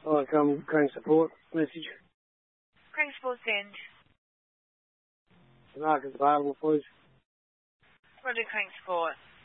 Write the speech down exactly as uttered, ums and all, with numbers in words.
Like, um, Crane support message. Crane support send. The market's available, please. Roger, Crane support.